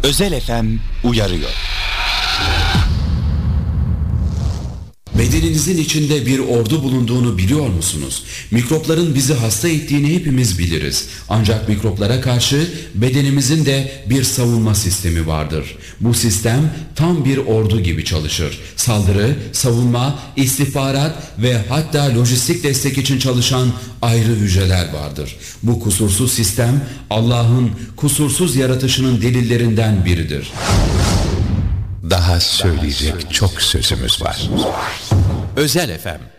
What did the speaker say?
Özel FM uyarıyor. Bedeninizin içinde bir ordu bulunduğunu biliyor musunuz? Mikropların bizi hasta ettiğini hepimiz biliriz. Ancak mikroplara karşı bedenimizin de bir savunma sistemi vardır. Bu sistem tam bir ordu gibi çalışır. Saldırı, savunma, istihbarat ve hatta lojistik destek için çalışan ayrı hücreler vardır. Bu kusursuz sistem Allah'ın kusursuz yaratışının delillerinden biridir. Daha söyleyecek çok sözümüz var. Özel FM.